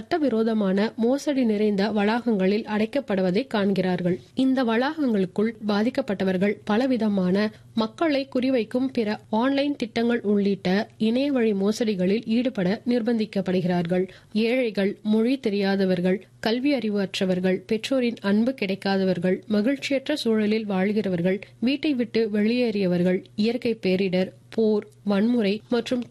சட்டவிரோதமான மோசடி நிறைந்த வளாகங்களில் அடைக்கப்படுவதை காண்கிறார்கள். இந்த வளாகங்களுக்குள் பாதிக்கப்பட்டவர்கள் பலவிதமான மக்களை குறிவைக்கும் பிற ஆன்லைன் திட்டங்கள் உள்ளிட்ட இணையவழி மோசடிகளில் ஈடுபட நிர்பந்திக்கப்படுகிறார்கள். ஏழைகள், மொழி தெரியாதவர்கள், கல்வி அறிவு அற்றவர்கள், பெற்றோரின் அன்பு கிடைக்காதவர்கள், மகிழ்ச்சியற்ற சூழலில் வாழ்கிறவர்கள், வீட்டை விட்டு வெளியேறியவர்கள், இயற்கை பேரிடர், போர், வன்முறை மற்றும்